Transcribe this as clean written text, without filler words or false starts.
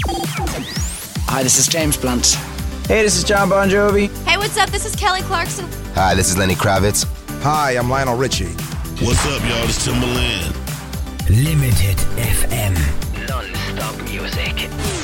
Hi, this is James Blunt. Hey, this is John Bon Jovi. Hey, what's up? This is Kelly Clarkson. Hi, this is Lenny Kravitz. Hi, I'm Lionel Richie. What's up, y'all? It's Timbaland. Limited FM. Non-stop music.